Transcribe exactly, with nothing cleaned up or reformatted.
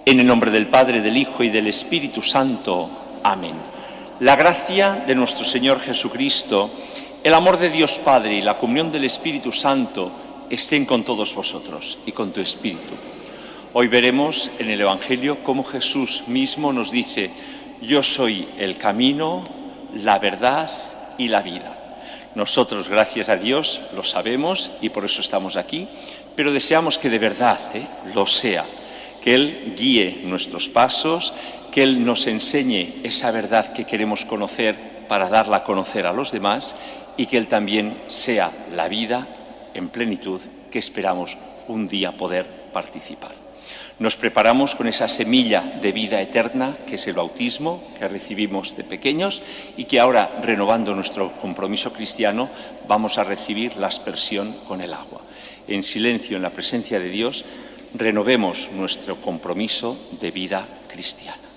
En el nombre del Padre, del Hijo y del Espíritu Santo. Amén. La gracia de nuestro Señor Jesucristo, el amor de Dios Padre y la comunión del Espíritu Santo estén con todos vosotros y con tu espíritu. Hoy veremos en el Evangelio cómo Jesús mismo nos dice: yo soy el camino, la verdad y la vida. Nosotros, gracias a Dios, lo sabemos y por eso estamos aquí, pero deseamos que de verdad ¿eh? lo sea, que Él guíe nuestros pasos, que Él nos enseñe esa verdad que queremos conocer para darla a conocer a los demás y que Él también sea la vida en plenitud que esperamos un día poder participar. Nos preparamos con esa semilla de vida eterna que es el bautismo que recibimos de pequeños y que ahora, renovando nuestro compromiso cristiano, vamos a recibir la aspersión con el agua. En silencio, en la presencia de Dios, renovemos nuestro compromiso de vida cristiana.